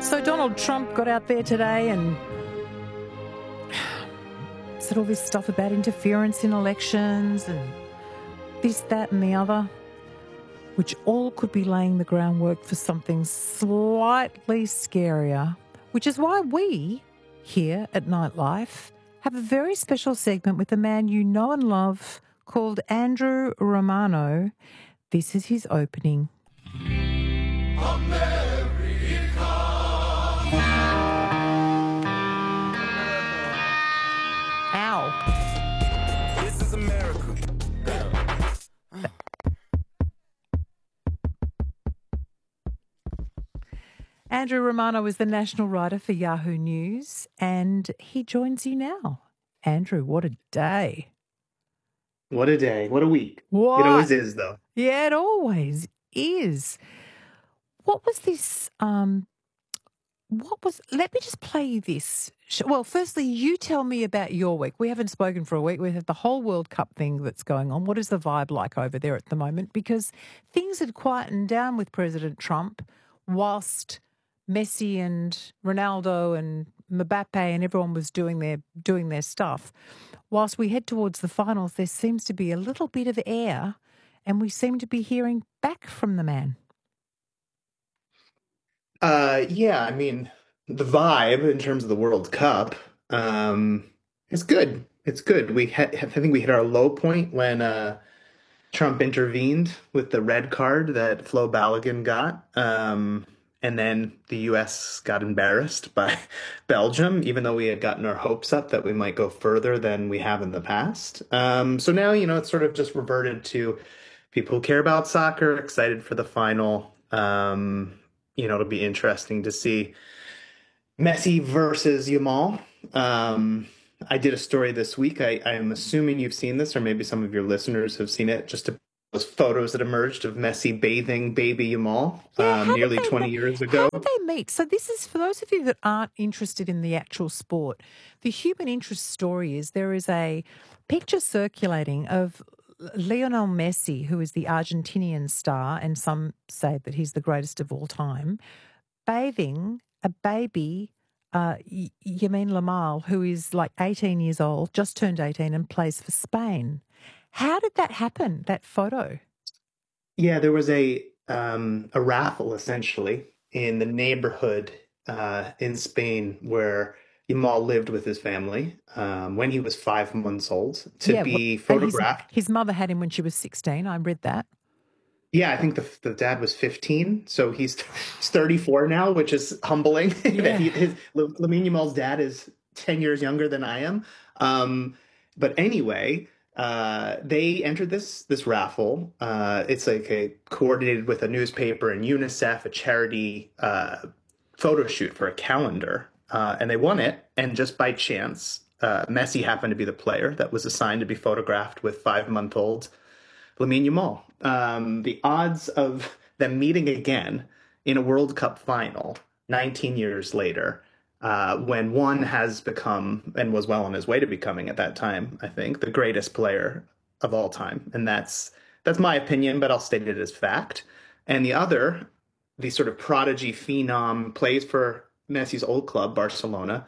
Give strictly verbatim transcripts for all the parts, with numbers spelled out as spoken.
So Donald Trump got out there today and said all this stuff about interference in elections and this, that and the other, which all could be laying the groundwork for something slightly scarier, which is why we here at Nightlife have a very special segment with a man you know and love called Andrew Romano. This is his opening. America. Ow. This is America. Andrew Romano is the national writer for Yahoo News, and he joins you now. Andrew, what a day. What a day. What a week. What? It always is, though. Yeah, it always is. What was this? Um, what was, let me just play you this. Well, firstly, you tell me about your week. We haven't spoken for a week. We have the whole World Cup thing that's going on. What is the vibe like over there at the moment? Because things had quietened down with President Trump whilst Messi and Ronaldo and Mbappe and everyone was doing their doing their stuff. Whilst we head towards the finals, there seems to be a little bit of air and we seem to be hearing back from the man. Uh, yeah, I mean, the vibe in terms of the World Cup um, is good. It's good. We had, I think we hit our low point when uh, Trump intervened with the red card that Flo Balogun got. Um And then the U S got embarrassed by Belgium, even though we had gotten our hopes up that we might go further than we have in the past. Um, so now, you know, it's sort of just reverted to people who care about soccer, excited for the final. Um, you know, it'll be interesting to see Messi versus Yamal. Um, I did a story this week. I, I am assuming you've seen this, or maybe some of your listeners have seen it, just to those photos that emerged of Messi bathing baby Yamal Yeah, um, nearly twenty years ago. How did they meet? So this is, for those of you that aren't interested in the actual sport, the human interest story is there is a picture circulating of Lionel Messi, who is the Argentinian star, and some say that he's the greatest of all time, bathing a baby, uh, Y- Yamin Lamal, who is like eighteen years old, just turned eighteen and plays for Spain. How did that happen, that photo? Yeah, there was a um, a raffle essentially in the neighborhood uh, in Spain where Yamal lived with his family um, when he was five months old to Yeah, be and his, photographed. his mother had him when she was sixteen. I read that. Yeah, I think the the dad was fifteen, so he's he's thirty-four now, which is humbling. Yeah. that he, his Lamine Yamal's dad is ten years younger than I am. Um, but anyway. Uh, they entered this this raffle. Uh, it's like a coordinated with a newspaper and UNICEF, a charity uh, photo shoot for a calendar, uh, and they won it. And just by chance, uh, Messi happened to be the player that was assigned to be photographed with five-month-old Lamine Yamal. Um, the odds of them meeting again in a World Cup final, nineteen years later. Uh, when one has become, and was well on his way to becoming at that time, I think, the greatest player of all time. And that's that's my opinion, but I'll state it as fact. And the other, the sort of prodigy phenom, plays for Messi's old club, Barcelona,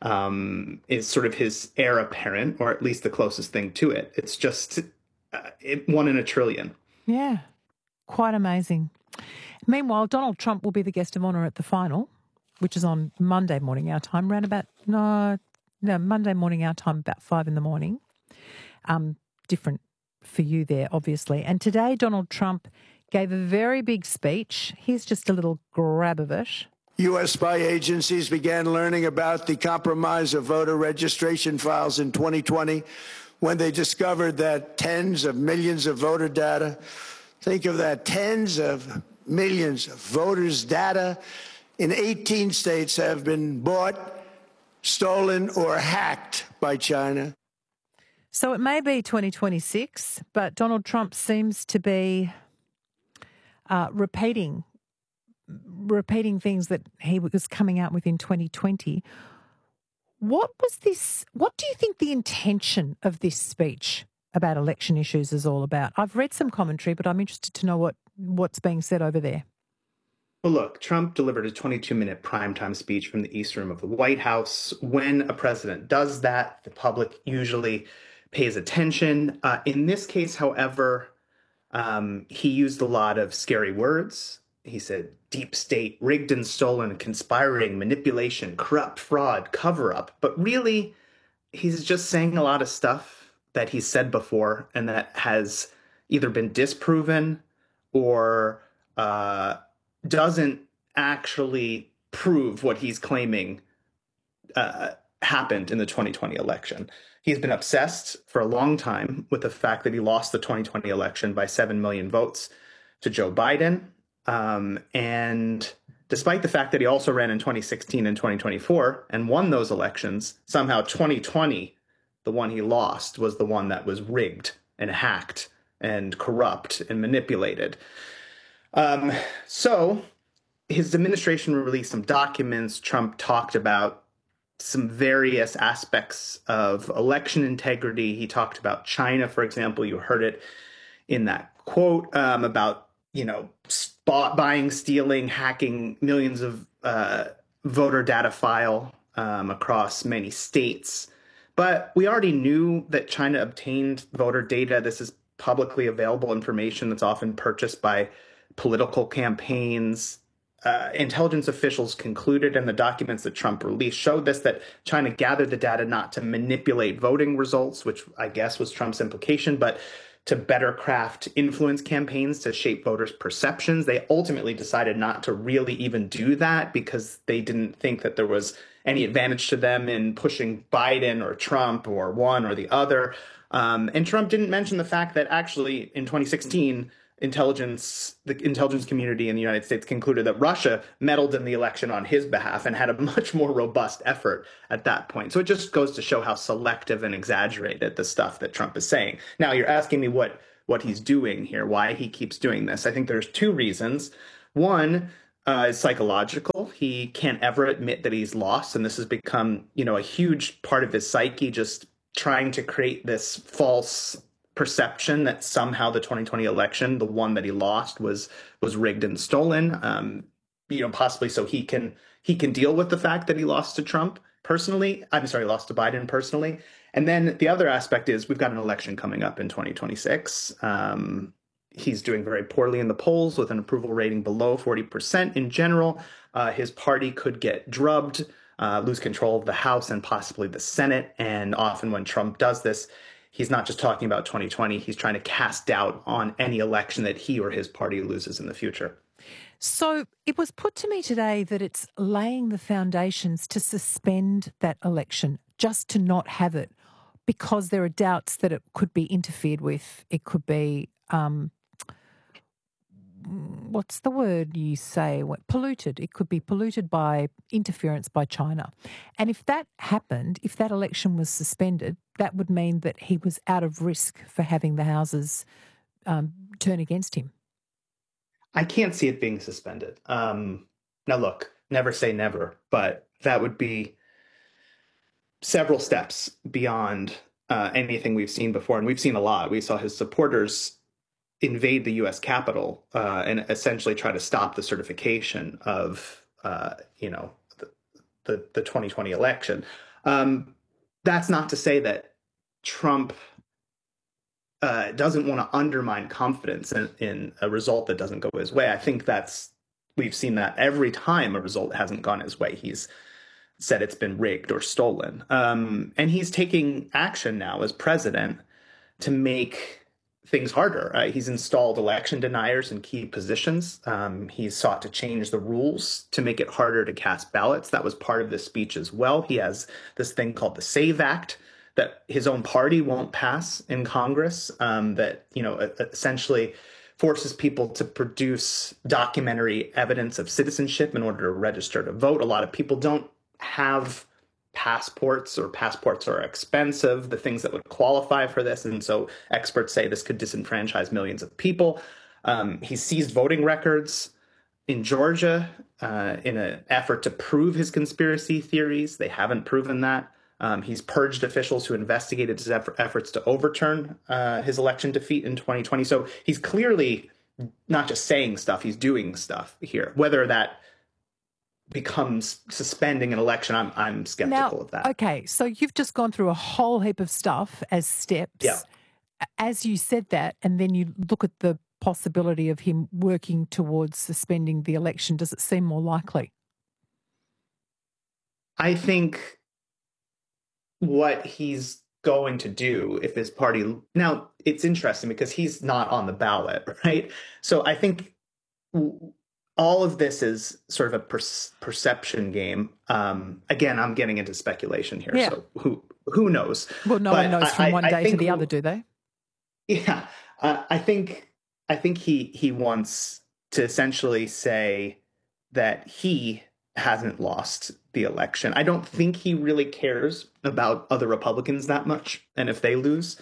um, is sort of his heir apparent, or at least the closest thing to it. It's just uh, it, one in a trillion. Yeah, quite amazing. Meanwhile, Donald Trump will be the guest of honour at the final, which is on Monday morning our time, around about, no, no, Monday morning our time, about five in the morning. Um, different for you there, obviously. And today Donald Trump gave a very big speech. Here's just a little grab of it. U S spy agencies began learning about the compromise of voter registration files in twenty twenty when they discovered that tens of millions of voter data, think of that, tens of millions of voters' data in eighteen states have been bought, stolen, or hacked by China. So it may be twenty twenty-six, but Donald Trump seems to be uh, repeating repeating things that he was coming out with in twenty twenty. What was this? What do you think the intention of this speech about election issues is all about? I've read some commentary, but I'm interested to know what, what's being said over there. Well, look, Trump delivered a twenty-two minute primetime speech from the East Room of the White House. When a president does that, the public usually pays attention. Uh, in this case, however, um, he used a lot of scary words. He said deep state, rigged and stolen, conspiring, manipulation, corrupt, fraud, cover up. But really, he's just saying a lot of stuff that he's said before and that has either been disproven or uh, doesn't actually prove what he's claiming uh, happened in the twenty twenty election. He's been obsessed for a long time with the fact that he lost the twenty twenty election by seven million votes to Joe Biden. Um, and despite the fact that he also ran in twenty sixteen and twenty twenty-four and won those elections, somehow twenty twenty, the one he lost, was the one that was rigged and hacked and corrupt and manipulated. Um, so his administration released some documents. Trump talked about some various aspects of election integrity. He talked about China, for example. You heard it in that quote um, about, you know, spot buying, stealing, hacking millions of uh, voter data file um, across many states. But we already knew that China obtained voter data. This is publicly available information that's often purchased by political campaigns. Uh, intelligence officials concluded, and the documents that Trump released showed this, that China gathered the data not to manipulate voting results, which I guess was Trump's implication, but to better craft influence campaigns to shape voters' perceptions. They ultimately decided not to really even do that because they didn't think that there was any advantage to them in pushing Biden or Trump or one or the other. Um, and Trump didn't mention the fact that actually in twenty sixteen, intelligence, the intelligence community in the United States concluded that Russia meddled in the election on his behalf and had a much more robust effort at that point. So it just goes to show how selective and exaggerated the stuff that Trump is saying. Now, you're asking me what, what he's doing here, why he keeps doing this. I think there's two reasons. One uh, is psychological. He can't ever admit that he's lost, and this has become, you know, a huge part of his psyche, just trying to create this false perception that somehow the twenty twenty election, the one that he lost, was was rigged and stolen. Um, you know, possibly so he can he can deal with the fact that he lost to Trump personally. I'm sorry, lost to Biden personally. And then the other aspect is we've got an election coming up in twenty twenty-six. Um, he's doing very poorly in the polls with an approval rating below forty percent in general. Uh, his party could get drubbed, uh, lose control of the House and possibly the Senate. And often when Trump does this, he's not just talking about twenty twenty. He's trying to cast doubt on any election that he or his party loses in the future. So it was put to me today that it's laying the foundations to suspend that election, just to not have it, because there are doubts that it could be interfered with. It could be, um, what's the word you say? What, polluted. It could be polluted by interference by China. And if that happened, if that election was suspended, that would mean that he was out of risk for having the houses um, turn against him. I can't see it being suspended. Um, now, look, never say never, but that would be several steps beyond uh, anything we've seen before. And we've seen a lot. We saw his supporters invade the U S Capitol uh, and essentially try to stop the certification of, uh, you know, the, the, the twenty twenty election. Um, that's not to say that Trump uh, doesn't want to undermine confidence in, in a result that doesn't go his way. I think that's, we've seen that every time a result hasn't gone his way. He's said it's been rigged or stolen. Um, and he's taking action now as president to make things harder. Uh, he's installed election deniers in key positions. Um, he's sought to change the rules to make it harder to cast ballots. That was part of this speech as well. He has this thing called the SAVE Act that his own party won't pass in Congress, um, that, you know, essentially forces people to produce documentary evidence of citizenship in order to register to vote. A lot of people don't have passports, or passports are expensive, the things that would qualify for this. And so experts say this could disenfranchise millions of people. Um, he seized voting records in Georgia uh, in an effort to prove his conspiracy theories. They haven't proven that. Um, he's purged officials who investigated his eff- efforts to overturn uh, his election defeat in twenty twenty. So he's clearly not just saying stuff, he's doing stuff here. Whether that becomes suspending an election, I'm I'm skeptical now, of that. Okay, so you've just gone through a whole heap of stuff as steps. Yeah. As you said that, and then you look at the possibility of him working towards suspending the election, does it seem more likely? I think what he's going to do if his party now it's interesting because he's not on the ballot, right? So I think all of this is sort of a per- perception game. Um, again, I'm getting into speculation here, Yeah. so who who knows? Well, no But one knows from I- one I day to think- the other, do they? Yeah, uh, I think I think he he wants to essentially say that he hasn't lost the election. I don't think he really cares about other Republicans that much, and if they lose.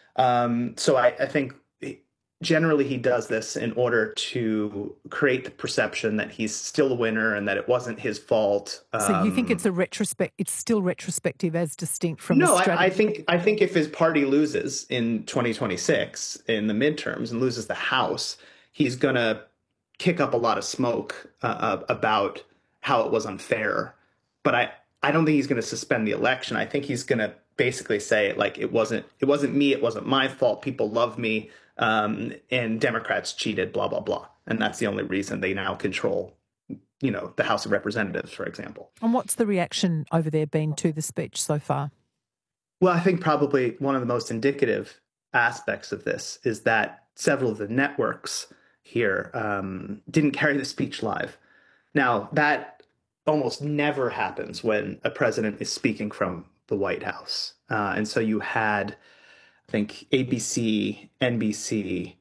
Um, so I, I think generally he does this in order to create the perception that he's still a winner and that it wasn't his fault. So you think Um, it's a retrospect? It's still retrospective, as distinct from no, a strategy? I, I think I think if his party loses in twenty twenty-six in the midterms and loses the House, he's going to kick up a lot of smoke uh, about how it was unfair. But I, I don't think he's going to suspend the election. I think he's going to basically say like it wasn't it wasn't me, it wasn't my fault. People love me, um, and Democrats cheated, blah blah blah, and that's the only reason they now control, you know, the House of Representatives, for example. And what's the reaction over there been to the speech so far? Well, I think probably one of the most indicative aspects of this is that several of the networks here um, didn't carry the speech live. Now, that almost never happens when a president is speaking from the White House. Uh, and so you had, I think, A B C, N B C,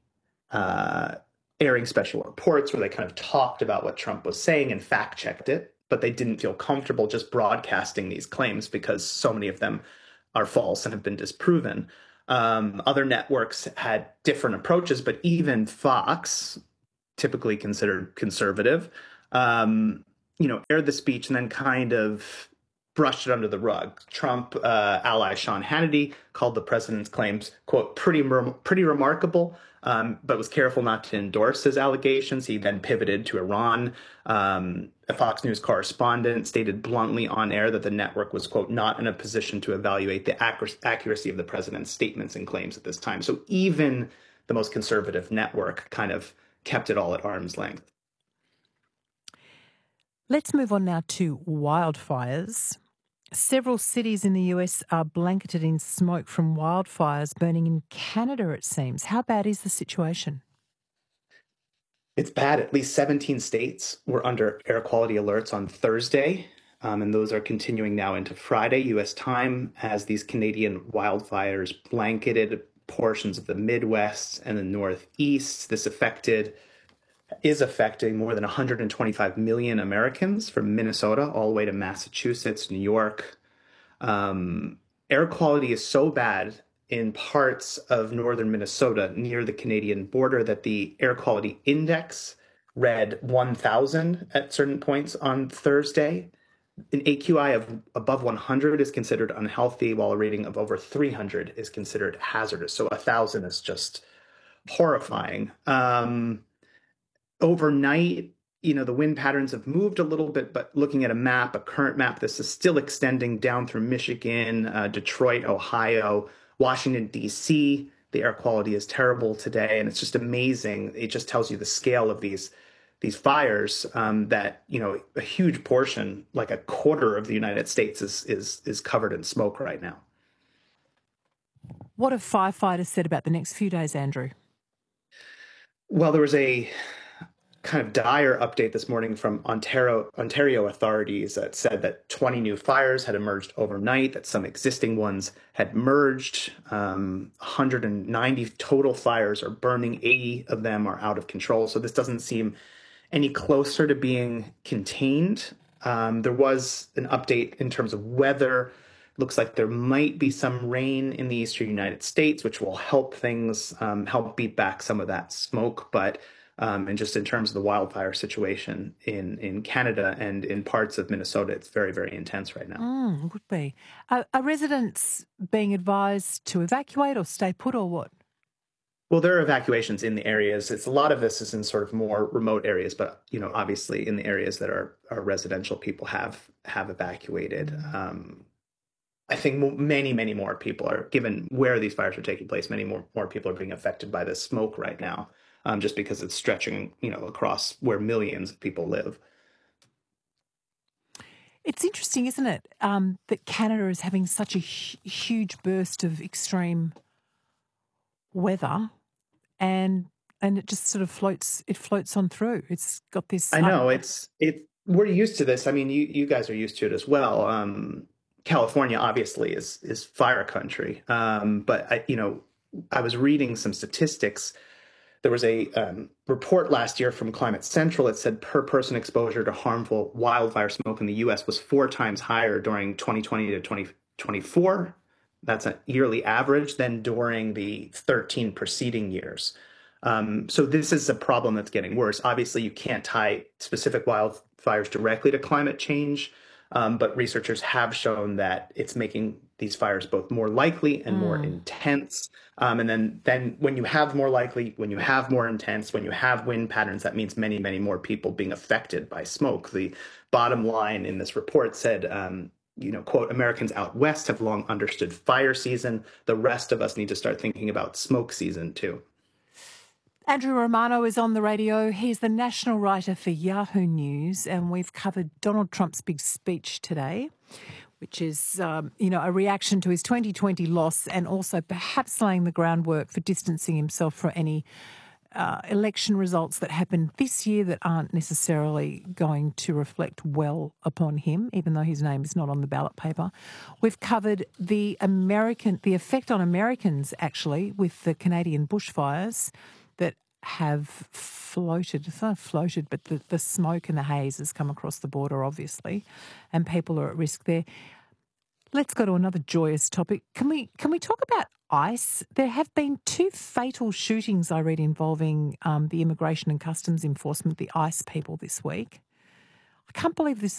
uh, airing special reports where they kind of talked about what Trump was saying and fact-checked it, but they didn't feel comfortable just broadcasting these claims because so many of them are false and have been disproven. Um, other networks had different approaches, but even Fox, typically considered conservative, um, you know, aired the speech and then kind of brushed it under the rug. Trump uh, ally Sean Hannity called the president's claims, quote, pretty pretty remarkable, um, but was careful not to endorse his allegations. He then pivoted to Iran. Um, a Fox News correspondent stated bluntly on air that the network was, quote, not in a position to evaluate the accuracy accuracy of the president's statements and claims at this time. So even the most conservative network kind of kept it all at arm's length. Let's move on now to wildfires. Several cities in the U S are blanketed in smoke from wildfires burning in Canada, it seems. How bad is the situation? It's bad. At least seventeen states were under air quality alerts on Thursday, um, and those are continuing now into Friday, U S time, as these Canadian wildfires blanketed portions of the Midwest and the Northeast. This affected is affecting more than one hundred twenty-five million Americans from Minnesota all the way to Massachusetts, New York. Um, air quality is so bad in parts of northern Minnesota near the Canadian border that the air quality index read one thousand at certain points on Thursday. An A Q I of above one hundred is considered unhealthy, while a rating of over three hundred is considered hazardous. So one thousand is just horrifying. Um, Overnight, you know, the wind patterns have moved a little bit, but looking at a map, a current map, this is still extending down through Michigan, uh, Detroit, Ohio, Washington, D C. The air quality is terrible today, and it's just amazing. It just tells you the scale of these these fires, um, that, you know, a huge portion, like a quarter of the United States is is is covered in smoke right now. What have firefighters said about the next few days, Andrew? Well, there was a kind of dire update this morning from Ontario Ontario authorities that said that twenty new fires had emerged overnight, that some existing ones had merged. Um, one hundred ninety total fires are burning, eighty of them are out of control. So this doesn't seem any closer to being contained. Um, there was an update in terms of weather. Looks like there might be some rain in the eastern United States, which will help things, um, help beat back some of that smoke. But Um, and just in terms of the wildfire situation in, in Canada and in parts of Minnesota, it's very, very intense right now. Mm, would be. Are, are residents being advised to evacuate or stay put or what? Well, there are evacuations in the areas. It's a lot of this is in sort of more remote areas, but you know, obviously in the areas that are, are residential, people have have evacuated. Um, I think mo- many, many more people are, given where these fires are taking place, many more more people are being affected by the smoke right now, um, just because it's stretching, you know, across where millions of people live. It's interesting, isn't it, um, that Canada is having such a hu- huge burst of extreme weather, and and it just sort of floats. It floats on through. It's got this. I Uh, know it's it. We're used to this. I mean, you you guys are used to it as well. Um, California obviously is is fire country, um, but I, you know, I was reading some statistics. There was a um, report last year from Climate Central that said per person exposure to harmful wildfire smoke in the U S was four times higher during twenty twenty to twenty twenty-four. That's a yearly average than during the thirteen preceding years. Um, so this is a problem that's getting worse. Obviously, you can't tie specific wildfires directly to climate change, um, but researchers have shown that it's making these fires both more likely and more mm. intense. Um, and then, then when you have more likely, when you have more intense, when you have wind patterns, that means many, many more people being affected by smoke. The bottom line in this report said, um, you know, quote, Americans out west have long understood fire season. The rest of us need to start thinking about smoke season too. Andrew Romano is on the radio. He's the national writer for Yahoo News, and we've covered Donald Trump's big speech today, which is, um, you know, a reaction to his twenty twenty loss and also perhaps laying the groundwork for distancing himself from any uh, election results that happen this year that aren't necessarily going to reflect well upon him, even though his name is not on the ballot paper. We've covered the American, the effect on Americans, actually, with the Canadian bushfires that have floated, it's not floated, but the, the smoke and the haze has come across the border, obviously, and people are at risk there. Let's go to another joyous topic. Can we can we talk about ICE? There have been two fatal shootings, I read, involving um, the Immigration and Customs Enforcement, the ICE people this week. I can't believe this